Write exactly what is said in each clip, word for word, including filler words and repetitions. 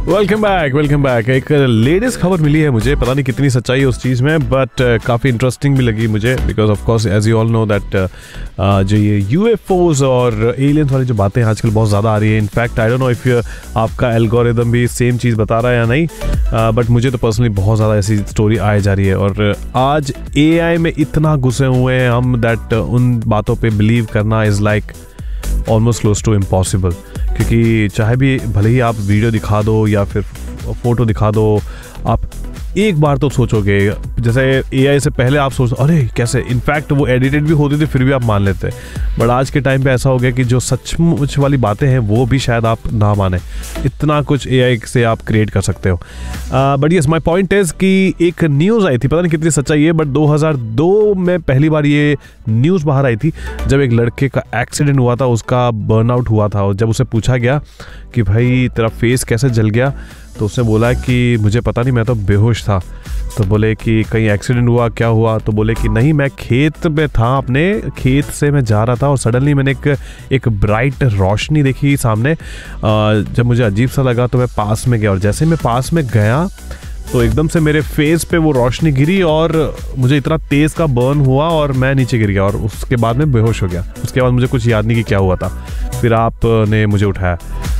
Welcome back welcome back एक latest खबर मिली है मुझे, पता नहीं कितनी सच्चाई है उस चीज़ में, बट uh, काफ़ी इंटरेस्टिंग भी लगी मुझे because of course as you all know that जो ये यूएफओज और एलियंस वाली जो बातें आजकल बहुत ज़्यादा आ रही है. In fact I don't know if आपका एल्गोरिदम भी सेम चीज़ बता रहा है या नहीं, बट uh, मुझे तो पर्सनली बहुत ज़्यादा ऐसी स्टोरी आई जा रही है. और आज एआई में इतना घुसे हुए हैं हम दैट uh, उन बातों पर बिलीव करना is like almost close to impossible. क्योंकि चाहे भी भले ही आप वीडियो दिखा दो या फिर फोटो दिखा दो, आप एक बार तो सोचोगे. जैसे एआई से पहले आप सोचते अरे कैसे, इनफैक्ट वो एडिटेड भी होती थी फिर भी आप मान लेते. बट आज के टाइम पे ऐसा हो गया कि जो सचमुच वाली बातें हैं वो भी शायद आप ना माने, इतना कुछ एआई से आप क्रिएट कर सकते हो. But yes, my point is कि एक न्यूज़ आई थी, पता नहीं कितनी सच्चाई है, बट दो हज़ार दो में पहली बार ये न्यूज़ बाहर आई थी जब एक लड़के का एक्सीडेंट हुआ था, उसका बर्नआउट हुआ था. और जब उसे पूछा गया कि भाई तेरा फेस कैसे जल गया, तो उसने बोला कि मुझे पता नहीं, मैं तो बेहोश था. तो बोले कि कहीं एक्सीडेंट हुआ, क्या हुआ? तो बोले कि नहीं, मैं खेत में था, अपने खेत से मैं जा रहा था और सडनली मैंने एक एक ब्राइट रोशनी देखी सामने. जब मुझे अजीब सा लगा तो मैं पास में गया, और जैसे मैं पास में गया तो एकदम से मेरे फेस पे वो रोशनी गिरी और मुझे इतना तेज़ का बर्न हुआ और मैं नीचे गिर गया और उसके बाद मैं बेहोश हो गया. उसके बाद मुझे कुछ याद नहीं कि क्या हुआ था. फिर आपने मुझे उठाया.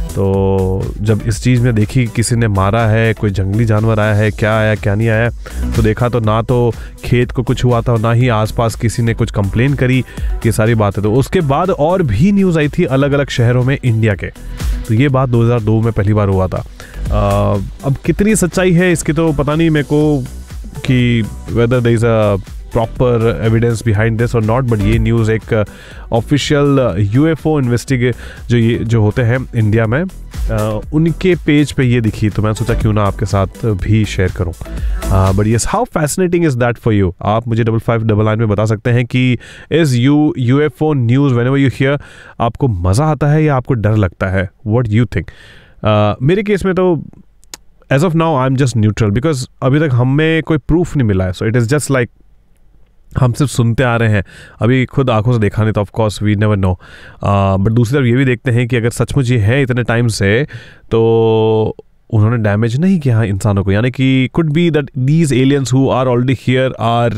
तो जब इस चीज़ में देखी किसी ने मारा है, कोई जंगली जानवर आया है, क्या आया क्या नहीं आया, तो देखा तो ना तो खेत को कुछ हुआ था, ना ही आसपास किसी ने कुछ कंप्लेन करी, ये सारी बातें. तो उसके बाद और भी न्यूज़ आई थी अलग अलग शहरों में इंडिया के. तो ये बात दो हज़ार दो में पहली बार हुआ था. uh, अब कितनी सच्चाई है इसकी तो पता नहीं मेरे को कि weather there is a proper evidence behind this और नॉट. बट ये न्यूज़ एक ऑफिशियल यूएफओ इन्वेस्टिगेट जो ये जो होते हैं इंडिया में, uh, उनके पेज पे ये दिखी, तो मैं सोचा क्यों ना आपके साथ भी शेयर करूं. But yes, how fascinating is that for you? आप मुझे डबल फाइव डबल नाइन में बता सकते हैं कि is you UFO news whenever you here, आपको मज़ा आता है या आपको डर लगता है? What you think? मेरे केस में तो as of now I am just neutral because अभी तक हमें कोई प्रूफ नहीं मिला है. So it is just like हम सिर्फ सुनते आ रहे हैं, अभी खुद आंखों से देखा नहीं, तो of course we never know. But दूसरी तरफ ये भी देखते हैं कि अगर सचमुच ये है इतने टाइम से, तो उन्होंने डैमेज नहीं किया इंसानों को. यानी कि could be that these aliens who are already here are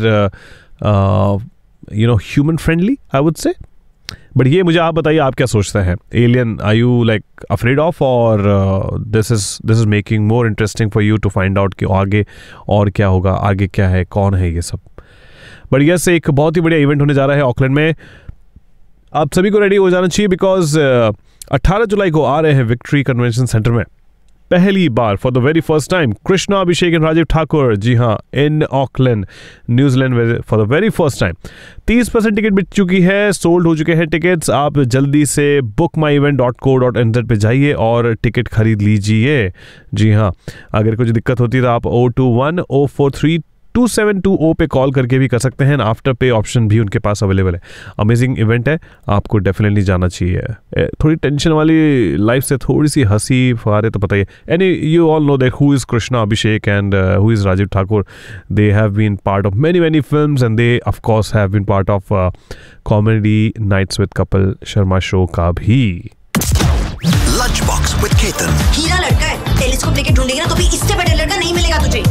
you know human friendly, I would say. But ये मुझे आप बताइए, आप क्या सोचते हैं? Alien are you like afraid of, और this is this is making more interesting for you to find out कि आगे और क्या होगा, आगे क्या है, कौन है ये सब. बट यस, एक बहुत ही बढ़िया इवेंट होने जा रहा है ऑकलैंड में. आप सभी को रेडी हो जाना चाहिए बिकॉज अट्ठारह जुलाई को आ रहे हैं विक्ट्री कन्वेंशन सेंटर में पहली बार for the very first time Krishna Abhishek and Rajiv Thakur. जी हाँ, in Auckland New Zealand for the very first time. तीस परसेंट टिकट बिक चुकी है, सोल्ड हो चुके हैं टिकट्स. आप जल्दी से बुक माई event dot co dot N Z पे जाइए और टिकट खरीद लीजिए. जी हाँ, अगर कुछ दिक्कत होती है तो आप O two one O four three to seven two O पे कॉल करके भी कर सकते हैं. आफ्टर पे ऑप्शन भी उनके पास अवेलेबल है. अमेजिंग इवेंट है, आपको डेफिनेटली जाना चाहिए. थोड़ी टेंशन वाली लाइफ से थोड़ी सी हंसी फुहारे तो पता ही है. Any you all know that who is Krishna Abhishek and who is Rajiv Thakur. They have been part of many many films and they of course have been part of comedy nights with Kapil Sharma show का भी. Lunch box with Ketan. हीरा लड़का है, telescope लेके ढूंढेगा तो भी इससे बड़ा लड़का नहीं मिलेगा तुझे.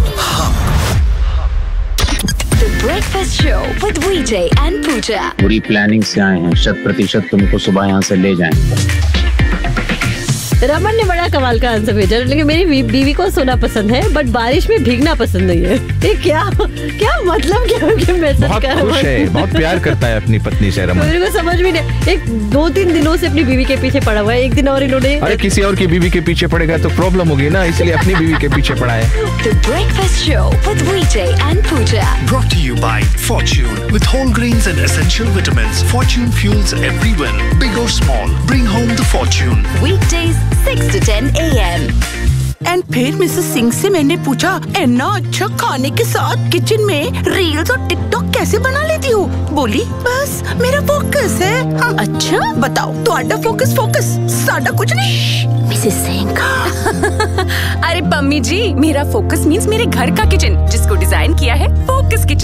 The Breakfast Show with Vijay and Pooja. पूरी प्लानिंग से आए हैं, शत प्रतिशत तुमको सुबह यहाँ से ले जाएंगे. रमन ने बड़ा कमाल का आंसर भेजा, लेकिन मेरी बीवी को सोना पसंद है बट बारिश में भीगना पसंद नहीं है. ये क्या क्या मतलब क्या हो गया? मैसेज बहुत खुश है, बहुत प्यार करता है अपनी पत्नी से रमन. मेरे को समझ में नहीं, एक दो तीन दिनों से अपनी बीवी के पीछे पड़ा हुआ है. एक दिन और इन्होंने, अरे किसी और की बीवी के पीछे पड़ेगा तो प्रॉब्लम होगी ना, इसलिए अपनी बीवी के पीछे पड़ा है. The Breakfast Show with Vijay and Pooja. Brought to you by Fortune. With whole grains and essential vitamins, Fortune fuels every win. Big or small, bring home the fortune. Weekdays six to ten a m. And फिर Mrs Singh से मैंने पूछा, इतना अच्छा खाने के साथ kitchen में रील्स और टिकटॉक कैसे बना लेती हो? बोली बस मेरा फोकस है. हाँ. अच्छा बताओ, तो आटा फोकस फोकस साडा कुछ नहीं. मिसेस सिंह अरे पम्मी जी, मेरा फोकस मीन्स मेरे घर का किचन जिसको डिजाइन किया है फोकस किचन.